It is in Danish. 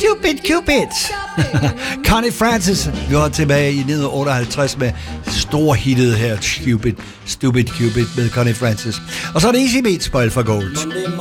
Stupid Cupid. Connie Francis. Vi var tilbage i 1958 med storhittet her, Stupid Cupid med Connie Francis. Og så er det Easy Beats på Alpha Gold.